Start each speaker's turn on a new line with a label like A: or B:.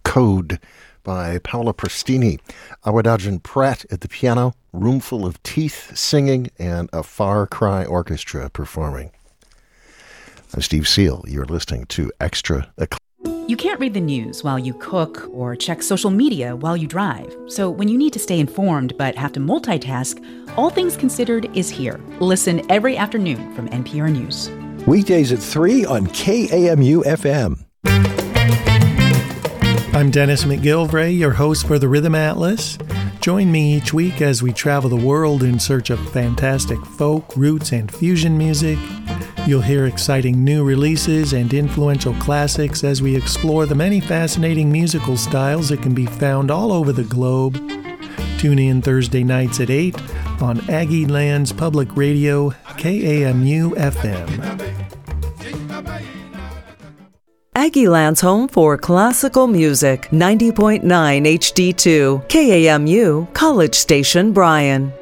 A: Code by Paola Prestini. Awadagin Pratt at the piano, Roomful of Teeth singing, and a Far Cry Orchestra performing. I'm Steve Seal. You're listening to Extra.
B: You can't read the news while you cook or check social media while you drive. So when you need to stay informed but have to multitask, All Things Considered is here. Listen every afternoon from NPR News.
C: Weekdays at 3 on KAMU-FM.
D: I'm Dennis McGilvray, your host for the Rhythm Atlas. Join me each week as we travel the world in search of fantastic folk, roots, and fusion music. You'll hear exciting new releases and influential classics as we explore the many fascinating musical styles that can be found all over the globe. Tune in Thursday nights at 8 on Aggie Lands Public Radio, KAMU-FM.
E: Aggieland's home for classical music, 90.9 HD2, KAMU, College Station, Bryan.